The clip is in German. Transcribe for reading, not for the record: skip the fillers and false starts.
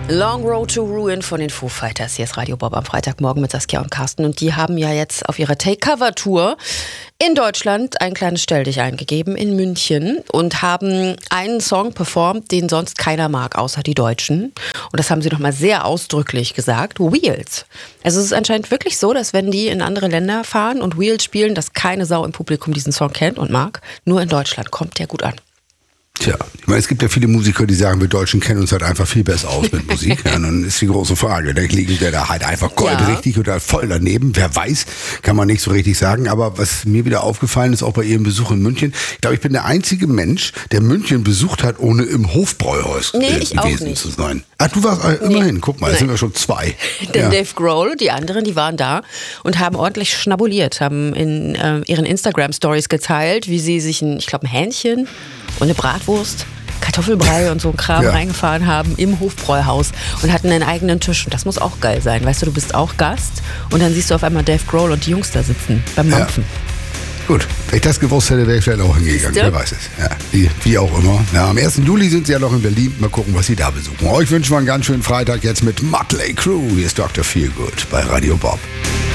Long Road to Ruin von den Foo Fighters. Hier ist Radio Bob am Freitagmorgen mit Saskia und Carsten. Und die haben ja jetzt auf ihrer Take-Cover-Tour in Deutschland ein kleines Stelldich eingegeben in München und haben einen Song performt, den sonst keiner mag, außer die Deutschen. Und das haben sie nochmal sehr ausdrücklich gesagt. Wheels. Also es ist anscheinend wirklich so, dass wenn die in andere Länder fahren und Wheels spielen, dass keine Sau im Publikum diesen Song kennt und mag. Nur in Deutschland kommt der gut an. Tja, ich meine, es gibt ja viele Musiker, die sagen, wir Deutschen kennen uns halt einfach viel besser aus mit Musik. Ja, und dann ist die große Frage, da liegt der da halt einfach goldrichtig oder voll daneben. Wer weiß, kann man nicht so richtig sagen. Aber was mir wieder aufgefallen ist, auch bei ihrem Besuch in München, ich glaube, ich bin der einzige Mensch, der München besucht hat, ohne im Hofbräuhaus gewesen zu sein. Ah, du warst immerhin, guck mal, jetzt sind wir schon zwei. Der Dave Grohl, die anderen, die waren da und haben ordentlich schnabuliert, haben in ihren Instagram-Stories geteilt, wie sie sich ein Hähnchen und eine Bratwurst, Kartoffelbrei und so ein Kram reingefahren haben im Hofbräuhaus und hatten einen eigenen Tisch. Und das muss auch geil sein. Weißt du, du bist auch Gast und dann siehst du auf einmal Dave Grohl und die Jungs da sitzen beim Mampfen. Gut, wenn ich das gewusst hätte, wäre ich vielleicht auch hingegangen. Wer weiß es. Ja, wie auch immer. Ja, am 1. Juli sind sie ja noch in Berlin. Mal gucken, was sie da besuchen. Euch wünschen wir einen ganz schönen Freitag jetzt mit Mötley Crüe. Hier ist Dr. Feelgood bei Radio Bob.